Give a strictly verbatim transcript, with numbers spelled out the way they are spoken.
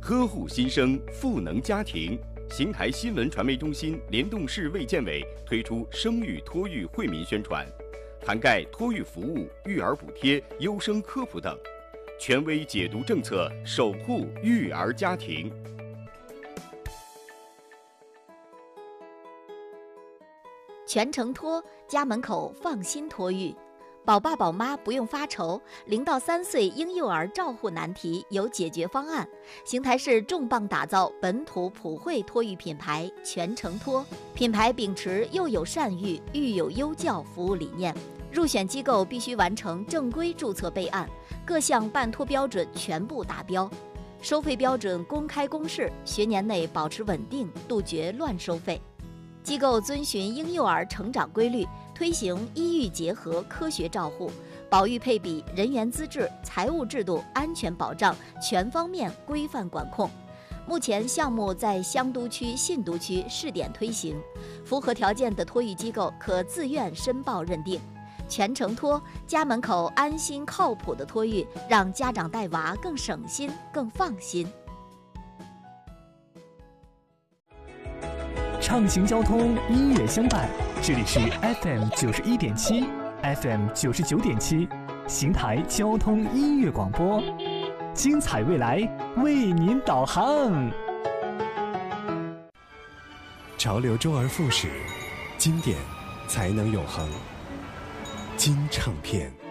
呵护新生，赋能家庭。邢台新闻传媒中心联动市卫健委推出生育托育惠民宣传，涵盖托育服务、育儿补贴、优生科普等，权威解读政策，守护育儿家庭。 全程托，家门口放心托育，宝爸宝妈不用发愁，零到三岁婴幼儿照护难题有解决方案。邢台市重磅打造本土普惠托育品牌全程托，品牌秉持幼有善育、育有优教服务理念，入选机构必须完成正规注册备案，各项办托标准全部达标，收费标准公开公示，学年内保持稳定，杜绝乱收费。机构遵循婴幼儿成长规律，推行医育结合科学照护，保育配比、人员资质、财务制度、安全保障全方面规范管控。目前项目在香都区、信都区试点推行，符合条件的托育机构可自愿申报认定。全程托，家门口安心靠谱的托育，让家长带娃更省心、更放心。 畅行交通，音乐相伴。这里是 F M 九十一点七 ，F M 九十九点七，邢台交通音乐广播，精彩未来为您导航。 潮流周而复始，经典才能永恒。金唱片。